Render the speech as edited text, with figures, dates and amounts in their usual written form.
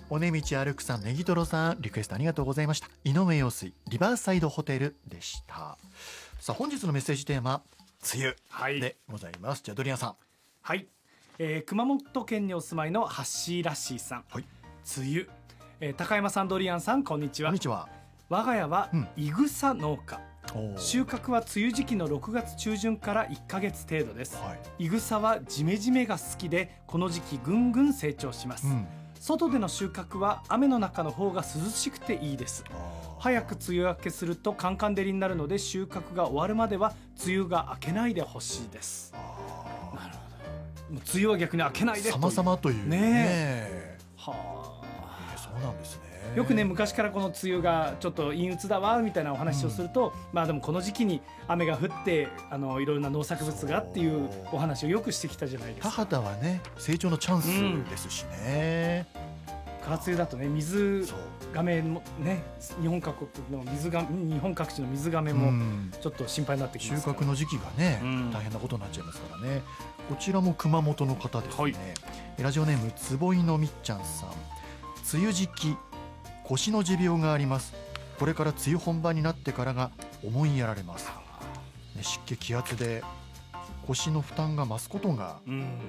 おねみち歩くさん、ネギトロさん、リクエストありがとうございました。井上陽水リバーサイドホテルでした。さあ本日のメッセージテーマ、梅雨でございます。じゃあドリアンさん。 はい、熊本県にお住まいのハッシーラッシーさん、 はい、 梅雨、高山さん、ドリアンさん、こんにちは。 こんにちは。 我が家はイグサ農家、収穫は梅雨時期の6月中旬から1ヶ月程度です。 はい、 イグサはジメジメが好きで、この時期ぐんぐん成長します、外での収穫は雨の中の方が涼しくていいです。早く梅雨明けするとカンカン照りになるので、収穫が終わるまでは梅雨が明けないでほしいです。なるほど。もう梅雨は逆に明けないでという、 様々というね。 はあ、 そうなんですね。 よくね、昔からこの梅雨がちょっと陰鬱だわみたいなお話をすると、まあでもこの時期に雨が降っていろいろな農作物がっていうお話をよくしてきたじゃないですか。 田畑はね、成長のチャンスですしね。 空梅雨だとね、水がめもね、日本各地の水がめもちょっと心配になってきますから、 収穫の時期がね、大変なことになっちゃいますからね。こちらも熊本の方ですね、はい、ラジオネームつぼいのみっちゃんさん。梅雨時期、腰の持病があります。これから梅雨本番になってからが思いやられます、ね、湿気気圧で腰の負担が増すことが